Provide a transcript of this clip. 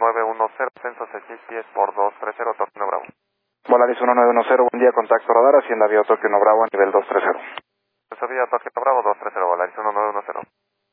1910, ascenso 6000 pies por 230, Tokio 1 Bravo. Volaris 1910, buen día, contacto radar, Hacienda Vía Tokio 1 Bravo a nivel 230. Vía Tokio Bravo 230, Volaris 1910.